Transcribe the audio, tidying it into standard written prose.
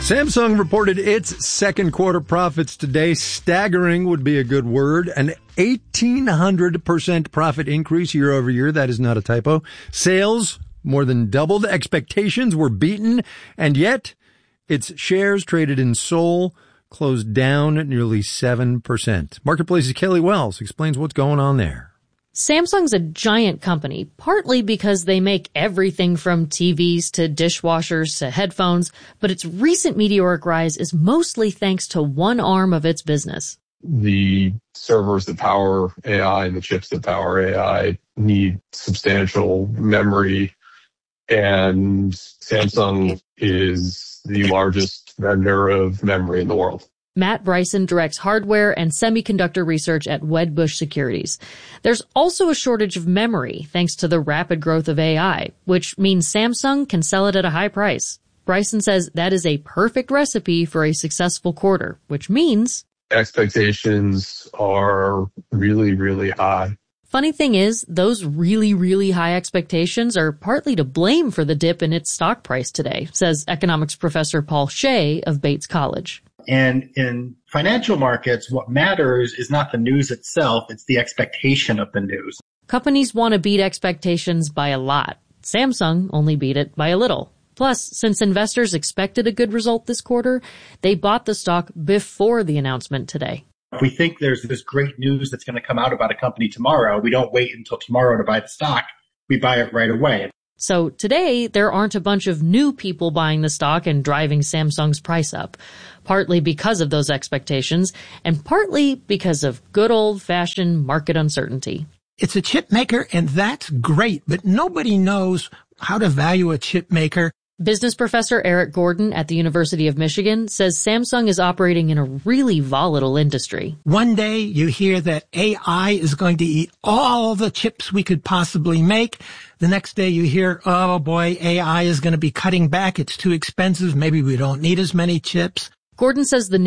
Samsung reported its second quarter profits today. Staggering would be a good word. An 1,800% profit increase year over year. That is not a typo. Sales more than doubled. Expectations were beaten. And yet, its shares traded in Seoul closed down at nearly 7%. Marketplace's Kelly Wells explains what's going on there. Samsung's a giant company, partly because they make everything from TVs to dishwashers to headphones, but its recent meteoric rise is mostly thanks to one arm of its business. The servers that power AI and the chips that power AI need substantial memory, and Samsung is the largest vendor of memory in the world. Matt Bryson directs hardware and semiconductor research at Wedbush Securities. There's also a shortage of memory thanks to the rapid growth of AI, which means Samsung can sell it at a high price. Bryson says that is a perfect recipe for a successful quarter, which means expectations are really, really high. Funny thing is, those really, really high expectations are partly to blame for the dip in its stock price today, says economics professor Paul Shea of Bates College. And in financial markets, what matters is not the news itself, it's the expectation of the news. Companies want to beat expectations by a lot. Samsung only beat it by a little. Plus, since investors expected a good result this quarter, they bought the stock before the announcement today. If we think there's this great news that's going to come out about a company tomorrow, we don't wait until tomorrow to buy the stock. We buy it right away. So today, there aren't a bunch of new people buying the stock and driving Samsung's price up, partly because of those expectations and partly because of good old-fashioned market uncertainty. It's a chip maker, and that's great, but nobody knows how to value a chip maker. Business professor Eric Gordon at the University of Michigan says Samsung is operating in a really volatile industry. One day you hear that AI is going to eat all the chips we could possibly make. The next day you hear, oh boy, AI is going to be cutting back. It's too expensive. Maybe we don't need as many chips. Gordon says the